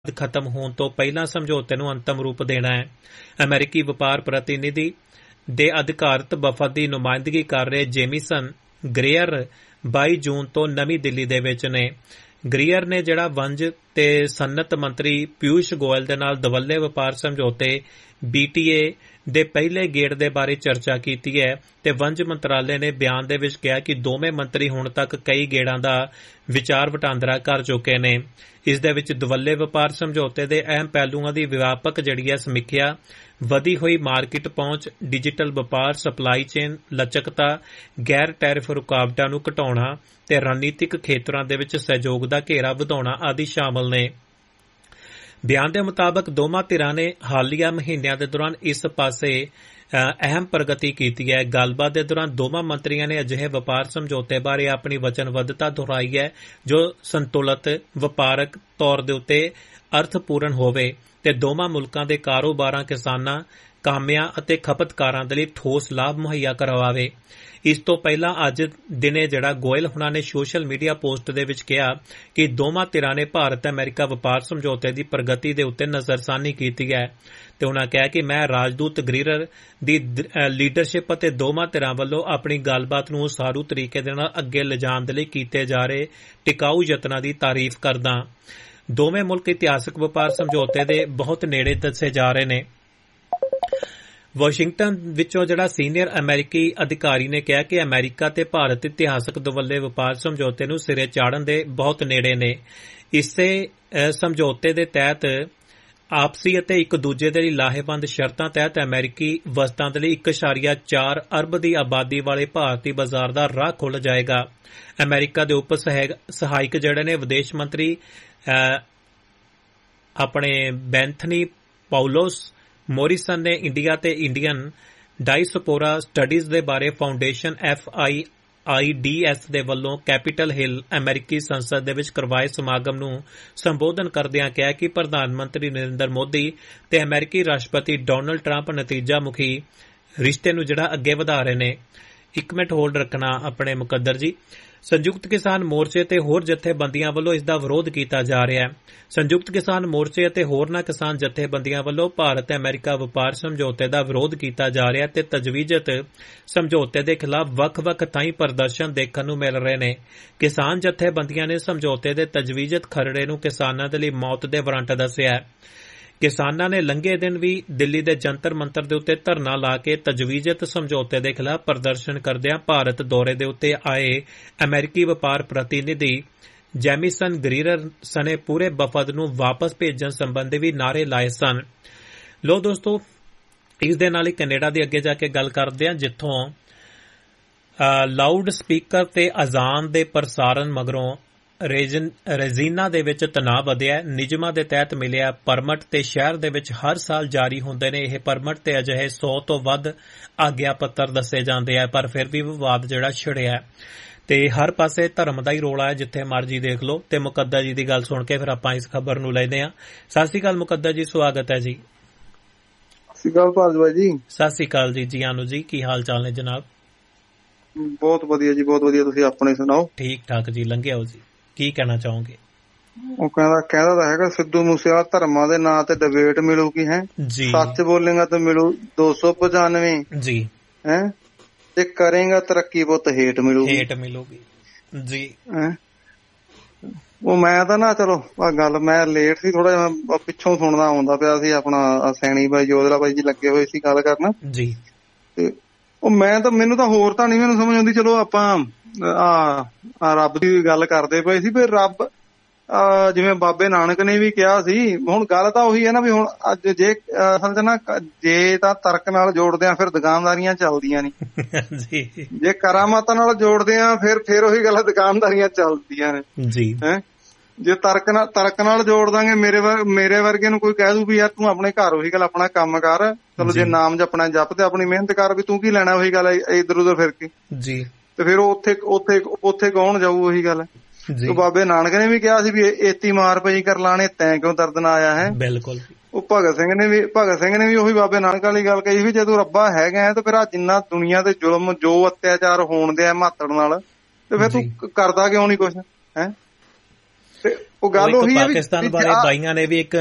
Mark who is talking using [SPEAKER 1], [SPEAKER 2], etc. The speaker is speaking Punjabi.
[SPEAKER 1] ਖਤਮ ਹੋਣ ਤੋਂ ਪਹਿਲਾਂ ਸਮਝੌਤੇ ਨੂੰ ਅੰਤਮ ਰੂਪ ਦੇਣਾ ਹੈ। ਅਮਰੀਕੀ ਵਪਾਰ ਪ੍ਰਤੀਨਿਧੀ ਦੇ ਅਧਿਕਾਰਤ ਵਫਦ ਦੀ ਨੁਮਾਇੰਦਗੀ ਕਰ ਰਹੇ ਜੇਮੀਸਨ ਗ੍ਰੇਅਰ 22 ਜੂਨ ਤੋਂ ਨਵੀਂ ਦਿੱਲੀ ਦੇ ਵਿੱਚ ਨੇ। ਗ੍ਰੀਅਰ ਨੇ ਜਿਹੜਾ ਵਣਜ ਤੇ ਸਨਅਤ ਮੰਤਰੀ ਪਿਊਸ਼ ਗੋਇਲ ਦੇ ਨਾਲ ਦਵੱਲੇ ਵਪਾਰ ਸਮਝੌਤੇ BTA ਦੇ ਪਹਿਲੇ ਗੇੜ ਦੇ ਬਾਰੇ ਚਰਚਾ ਕੀਤੀ ਹੈ ਤੇ ਵਣਜ ਮੰਤਰਾਲੇ ਨੇ ਬਿਆਨ ਦੇ ਵਿੱਚ ਕਿਹਾ ਕਿ ਦੋਵੇਂ ਮੰਤਰੀ ਹੁਣ ਤੱਕ ਕਈ ਗੇੜਾਂ ਦਾ ਵਿਚਾਰ ਵਟਾਂਦਰਾ ਕਰ ਚੁੱਕੇ ਨੇ। ਇਸ ਦੇ ਵਿੱਚ ਦਵੱਲੇ ਵਪਾਰ ਸਮਝੌਤੇ ਦੇ ਅਹਿਮ ਪਹਿਲੂਆਂ ਦੀ ਵਿਆਪਕ ਜਿਹੜੀ ਹੈ ਸਮੀਖਿਆ, ਵਧੀ ਹੋਈ ਮਾਰਕੀਟ ਪਹੁੰਚ, ਡਿਜੀਟਲ ਵਪਾਰ, ਸਪਲਾਈ ਚੇਨ ਲਚਕਤਾ, ਗੈਰ ਟੈਰਿਫ ਰੁਕਾਵਟਾਂ ਨੂੰ ਘਟਾਉਣਾ ਤੇ ਰਣਨੀਤਿਕ ਖੇਤਰਾਂ ਦੇ ਵਿੱਚ ਸਹਿਯੋਗ ਦਾ ਘੇਰਾ ਵਧਾਉਣਾ ਆਦਿ ਸ਼ਾਮਲ ਨੇ। ਬਿਆਨ ਦੇ ਮੁਤਾਬਕ ਦੋਵਾਂ ਧਿਰਾਂ ਨੇ ਹਾਲੀਆ ਮਹੀਨਿਆਂ ਦੇ ਦੌਰਾਨ ਇਸ ਪਾਸੇ ਅਹਿਮ ਪ੍ਰਗਤੀ ਕੀਤੀ ਹੈ। ਗੱਲਬਾਤ ਦੇ ਦੌਰਾਨ ਦੋਵਾਂ ਮੰਤਰੀਆਂ ਨੇ ਅਜਿਹੇ ਵਪਾਰ ਸਮਝੌਤੇ ਬਾਰੇ ਆਪਣੀ ਵਚਨਬੱਧਤਾ ਦੁਹਰਾਈ ਹੈ ਜੋ ਸੰਤੁਲਿਤ, ਵਪਾਰਕ ਤੌਰ ਦੇ ਉੱਤੇ ਅਰਥਪੂਰਨ ਹੋਵੇ ਤੇ ਦੋਵਾਂ ਮੁਲਕਾਂ ਦੇ ਕਾਰੋਬਾਰਾਂ, ਕਿਸਾਨਾਂ, ਕਾਮਿਆਂ ਅਤੇ ਖਪਤਕਾਰਾਂ ਦੇ ਲਈ ਠੋਸ ਲਾਭ ਮੁਹੱਈਆ ਕਰਵਾਵੇ। ਇਸ ਤੋਂ ਪਹਿਲਾਂ ਅੱਜ ਦਿਨੇ ਜਿਹੜਾ ਗੋਇਲ ਹੁਣਾਂ ਨੇ ਸੋਸ਼ਲ ਮੀਡੀਆ ਪੋਸਟ ਦੇ ਵਿੱਚ ਕਿਹਾ ਕਿ ਦੋਵਾਂ ਧਿਰਾਂ ਨੇ ਭਾਰਤ ਅਮਰੀਕਾ ਵਪਾਰ ਸਮਝੌਤੇ ਦੀ ਪ੍ਰਗਤੀ ਦੇ ਉੱਤੇ ਨਜ਼ਰਸਾਨੀ ਕੀਤੀ ਹੈ ਤੇ ਉਨ੍ਹਾਂ ਕਿਹਾ ਕਿ ਮੈਂ ਰਾਜਦੂਤ ਗ੍ਰੀਅਰ ਦੀ ਲੀਡਰਸ਼ਿਪ ਅਤੇ ਦੋਵਾਂ ਧਿਰਾਂ ਵੱਲੋਂ ਆਪਣੀ ਗੱਲਬਾਤ ਨੂੰ ਉਸਾਰੂ ਤਰੀਕੇ ਦੇ ਨਾਲ ਅੱਗੇ ਲਿਜਾਣ ਦੇ ਲਈ ਕੀਤੇ ਜਾ ਰਹੇ ਟਿਕਾਊ ਯਤਨਾਂ ਦੀ ਤਾਰੀਫ ਕਰਦਾ। ਦੋਵੇਂ ਮੁਲਕ ਇਤਿਹਾਸਕ ਵਪਾਰ ਸਮਝੌਤੇ ਦੇ ਬਹੁਤ ਨੇੜੇ ਦੱਸੇ ਜਾ ਰਹੇ ਨੇ। ਵਾਸ਼ਿੰਗਟਨ ਵਿੱਚੋਂ ਜਿਹੜਾ ਸੀਨੀਅਰ ਅਮਰੀਕੀ ਅਧਿਕਾਰੀ ਨੇ ਕਿਹਾ ਕਿ ਅਮਰੀਕਾ ਤੇ ਭਾਰਤ ਇਤਿਹਾਸਕ ਦਵੱਲੇ ਵਪਾਰ ਸਮਝੌਤੇ ਨੂੰ ਸਿਰੇ ਚਾੜਨ ਦੇ ਬਹੁਤ ਨੇੜੇ ਨੇ। ਇਸੇ ਸਮਝੌਤੇ ਦੇ ਤਹਿਤ ਆਪਸੀ ਅਤੇ ਇੱਕ ਦੂਜੇ ਦੇ ਲਈ ਲਾਹੇਵੰਦ ਸ਼ਰਤਾਂ ਤਹਿਤ ਅਮਰੀਕੀ ਵਸਤਾਂ ਦੇ ਲਈ 1.4 ਅਰਬ ਦੀ ਆਬਾਦੀ ਵਾਲੇ ਭਾਰਤੀ ਬਾਜ਼ਾਰ ਦਾ ਰਾਹ ਖੁੱਲ੍ਹ ਜਾਏਗਾ। ਅਮਰੀਕਾ ਦੇ ਉਪ ਸਹਾਇਕ ਜਿਹੜੇ ਨੇ ਵਿਦੇਸ਼ ਮੰਤਰੀ ਆਪਣੇ ਬੈਂਥਨੀ ਪਾਉਲੋਸ ਮੋਰਿਸਨ ਨੇ ਇੰਡੀਆ ਤੇ ਇੰਡੀਅਨ ਡਾਇਸਪੋਰਾ ਸਟੱਡੀਜ਼ ਦੇ ਬਾਰੇ ਫਾਊਂਡੇਸ਼ਨ FIIDS ਦੇ ਵੱਲੋਂ ਕੈਪੀਟਲ ਹਿੱਲ ਅਮਰੀਕੀ ਸੰਸਦ ਦੇ ਵਿੱਚ ਕਰਵਾਏ ਸਮਾਗਮ ਨੂੰ ਸੰਬੋਧਨ ਕਰਦਿਆਂ ਕਿਹਾ ਕਿ ਪ੍ਰਧਾਨ ਮੰਤਰੀ ਨਰਿੰਦਰ ਮੋਦੀ ਤੇ ਅਮਰੀਕੀ ਰਾਸ਼ਟਰਪਤੀ ਡੋਨਲਡ ਟਰੰਪ ਨਤੀਜਾ ਮੁਖੀ ਰਿਸ਼ਤੇ ਨੂੰ ਜਿਹੜਾ ਅੱਗੇ ਵਧਾ ਰਹੇ ਨੇ। ਇੱਕ ਮਿੰਟ ਹੋਲਡ ਰੱਖਣਾ ਆਪਣੇ ਮੁਕੱਦਰ ਜੀ। ਸੰਯੁਕਤ ਕਿਸਾਨ ਮੋਰਚੇ ਤੇ ਹੋਰ ਜਥੇਬੰਦੀਆਂ ਵੱਲੋਂ ਇਸ ਦਾ ਵਿਰੋਧ ਕੀਤਾ ਜਾ ਰਿਹਾ ਹੈ। ਸੰਯੁਕਤ ਕਿਸਾਨ ਮੋਰਚੇ ਅਤੇ ਹੋਰਨਾਂ ਕਿਸਾਨ ਜਥੇਬੰਦੀਆਂ ਵੱਲੋਂ ਭਾਰਤ ਅਮਰੀਕਾ ਵਪਾਰ ਸਮਝੌਤੇ ਦਾ ਵਿਰੋਧ ਕੀਤਾ ਜਾ ਰਿਹਾ ਤੇ ਤਜਵੀਜ਼ਤ ਸਮਝੌਤੇ ਦੇ ਖਿਲਾਫ ਵੱਖ-ਵੱਖ ਥਾਈਂ ਪ੍ਰਦਰਸ਼ਨ ਦੇਖਣ ਨੂੰ ਮਿਲ ਰਹੇ ਨੇ। ਕਿਸਾਨ ਜਥੇਬੰਦੀਆਂ ਨੇ ਸਮਝੌਤੇ ਦੇ ਤਜਵੀਜ਼ਤ ਖਰੜੇ ਨੂੰ ਕਿਸਾਨਾਂ ਦੇ ਲਈ ਮੌਤ ਦੇ ਵਾਰੰਟ ਦੱਸਿਆ ਹੈ। ਕਿਸਾਨਾਂ ਨੇ ਲੰਘੇ ਦਿਨ ਵੀ ਦਿੱਲੀ ਦੇ ਜੰਤਰ ਮੰਤਰ ਦੇ ਉੱਤੇ ਧਰਨਾ ਲਾ ਕੇ ਤਜਵੀਜ਼ਤ ਸਮਝੌਤੇ ਦੇ ਖਿਲਾਫ ਪ੍ਰਦਰਸ਼ਨ ਕਰਦਿਆਂ ਭਾਰਤ ਦੌਰੇ ਦੇ ਉੱਤੇ ਆਏ ਅਮਰੀਕੀ ਵਪਾਰ ਪ੍ਰਤੀਨਿਧੀ ਜੈਮੀਸਨ ਗ੍ਰੀਅਰ ਸਣੇ ਪੂਰੇ ਵਫਦ ਨੂੰ ਵਾਪਸ ਭੇਜਣ ਸੰਬੰਧੀ ਵੀ ਨਾਅਰੇ ਲਾਏ ਸਨ। ਲੋ ਦੋਸਤੋ, ਇਸ ਦੇ ਨਾਲ ਹੀ ਕੈਨੇਡਾ ਦੇ ਅੱਗੇ ਜਾ ਕੇ ਗੱਲ ਕਰਦੇ ਹਾਂ, ਜਿੱਥੋਂ ਲਾਊਡ ਸਪੀਕਰ ਤੇ ਅਜ਼ਾਨ ਦੇ ਪ੍ਰਸਾਰਨ ਮਗਰੋਂ ਰੈਜ਼ੀਨਾ ਦੇ ਵਿੱਚ ਤਣਾਅ ਵਧਿਆ। ਨਿਯਮਾਂ ਦੇ ਤਹਿਤ ਮਿਲਿਆ ਪਰਮਿਟ ਤੇ ਸ਼ਹਿਰ ਦੇ ਵਿੱਚ ਹਰ ਸਾਲ ਜਾਰੀ ਹੁੰਦੇ ਨੇ ਇਹ ਪਰਮਿਟ ਤੇ ਅਜਿਹੇ 100 ਤੋਂ ਵੱਧ ਆਗਿਆ ਪੱਤਰ ਦੱਸੇ ਜਾਂਦੇ ਆ, ਪਰ ਫਿਰ ਵੀ ਵਿਵਾਦ ਜਿਹੜਾ ਛਿੜਿਆ ਤੇ ਹਰ ਪਾਸੇ ਧਰਮ ਦਾ ਹੀ ਰੋਲਾ ਹੈ, ਜਿੱਥੇ ਮਰਜੀ ਦੇਖ ਲਓ। ਤੇ ਮੁਕੱਦਰ ਜੀ ਦੀ ਗੱਲ ਸੁਣ ਕੇ ਫਿਰ ਆਪਾਂ ਇਸ ਖਬਰ ਨੂੰ ਲੈਂਦੇ ਹਾਂ। ਸਤਿ ਸ਼੍ਰੀ ਅਕਾਲ ਮੁਕੱਦਰ ਜੀ, ਸਵਾਗਤ ਹੈ ਜੀ।
[SPEAKER 2] ਸਤਿ ਸ਼੍ਰੀ ਅਕਾਲ ਭਾਰਦਵਾਜ ਜੀ।
[SPEAKER 1] ਸਤਿ ਸ਼੍ਰੀ ਅਕਾਲ ਜੀ। ਜੀ ਆਨੂ ਜੀ, ਕੀ ਹਾਲ ਚਾਲ ਨੇ ਜਨਾਬ?
[SPEAKER 2] ਬਹੁਤ ਵਧੀਆ ਜੀ, ਬਹੁਤ ਵਧੀਆ। ਤੁਸੀਂ ਆਪਣੇ ਸੁਣਾਓ? ਠੀਕ
[SPEAKER 1] ਠਾਕ ਜੀ। ਲੰਘਿਆਓ ਜੀ, ਕੀ ਕਹਿਣਾ ਚਾਹੋਗੇ?
[SPEAKER 2] ਉਹ ਕਹਿੰਦਾ ਤਾਂ ਹੈਗਾ ਸਿੱਧੂ ਮੂਸੇਵਾਲਾ ਧਰਮਾਂ ਦੇ ਨਾਂ ਤੇ ਡਿਬੇਟ ਮਿਲੂਗੀ ਹੈ, ਸੱਚ ਬੋਲੇਗਾ ਤਾਂ ਮਿਲੂ 295 ਜੀ ਹੈ, ਤੇ ਕਰੇਗਾ ਤਰੱਕੀ ਬਹੁਤ ਹੇਠ ਮਿਲੂਗੀ ਜੀ। ਉਹ ਮੈਂ ਤਾਂ ਨਾ, ਚਲੋ ਆ ਗੱਲ ਮੈਂ ਲੇਟ ਸੀ ਥੋੜਾ ਜਿਹਾ, ਪਿੱਛੋਂ ਸੁਣਦਾ ਆਉਂਦਾ ਪਿਆ ਸੀ। ਆਪਣਾ ਸੈਣੀ ਬਾਈ ਜੋਧਰਾ ਬਾਈ ਜੀ ਲੱਗੇ ਹੋਏ ਸੀ ਗੱਲ ਕਰਨ ਜੀ, ਤੇ ਉਹ ਮੈਨੂੰ ਤਾਂ ਹੋਰ ਤਾਂ ਨਹੀਂ ਮੈਨੂੰ ਸਮਝ ਆਉਂਦੀ। ਚਲੋ ਆਪਾਂ ਰੱਬ ਦੀ ਗੱਲ ਕਰਦੇ ਪਏ ਸੀ ਵੀ ਰੱਬ ਜਿਵੇਂ ਬਾਬੇ ਨਾਨਕ ਨੇ ਵੀ ਕਿਹਾ ਸੀ। ਹੁਣ ਗੱਲ ਤਾਂ ਉਹੀ ਹੈ ਨਾ ਵੀ ਹੁਣ ਅੱਜ ਜੇ ਅਸਲ ਚ ਨਾ ਜੇ ਤਾਂ ਤਰਕ ਨਾਲ ਜੋੜਦੇ ਆ ਫਿਰ ਦੁਕਾਨਦਾਰੀਆਂ ਚੱਲਦੀਆਂ ਨੀ, ਜੇ ਕਰਾਮਾਤਾਂ ਨਾਲ ਜੋੜਦੇ ਆ ਫਿਰ ਉਹੀ ਗੱਲ ਦੁਕਾਨਦਾਰੀਆਂ ਚੱਲਦੀਆਂ ਨੇ ਜੀ ਹੈ। ਜੇ ਤਰਕ ਨਾਲ ਜੋੜ ਦਾਂਗੇ, ਮੇਰੇ ਵਰਗੇ ਨੂੰ ਕੋਈ ਕਹਿ ਦੂ ਵੀ ਯਾਰ ਤੂੰ ਆਪਣੇ ਘਰ ਉਹੀ ਗੱਲ ਆਪਣਾ ਕੰਮ ਕਰ, ਚਲੋ ਜੇ ਨਾਮ ਜਪਣਾ ਜਪ ਤੇ ਆਪਣੀ ਮਿਹਨਤ ਕਰ, ਵੀ ਤੂੰ ਕੀ ਲੈਣਾ ਉਹੀ ਗੱਲ ਇੱਧਰ ਉਧਰ ਫਿਰ ਕੇ ਜੀ, ਤੇ ਫਿਰ ਉੱਥੇ ਕੌਣ ਜਾਊ ਉਹੀ ਗੱਲ। ਬਾਬੇ ਨਾਨਕ ਨੇ ਵੀ ਕਿਹਾ ਸੀ ਵੀ ਏਤੀ ਮਾਰ ਪਈ ਕਰ ਲਾਣੇ ਤੈਂ ਕਿਉਂ ਦਰਦ ਨਾ ਆਇਆ ਹੈ। ਬਿਲਕੁਲ। ਉਹ ਭਗਤ ਸਿੰਘ ਨੇ ਵੀ ਉਹੀ ਬਾਬੇ ਨਾਨਕ ਵਾਲੀ ਗੱਲ ਕਹੀ ਵੀ ਜੇ ਤੂੰ ਰੱਬਾ ਹੈਗਾ ਤੇ ਫਿਰ ਆ ਜਿੰਨਾ ਦੁਨੀਆ ਤੇ ਜ਼ੁਲਮ ਜੋ ਅਤਿਆਚਾਰ ਹੋਣ ਦੇ ਆ ਮਾਤੜ ਨਾਲ, ਤੇ ਫਿਰ ਤੂੰ ਕਰਦਾ ਕਿਉਂ ਨੀ ਕੁਛ ਹੈ। ਤੇ ਉਹ ਗੱਲ ਉਹੀ ਹੈ
[SPEAKER 1] ਪਾਕਿਸਤਾਨ ਬਾਰੇ ਬਾਈਆਂ ਨੇ ਵੀ ਇੱਕ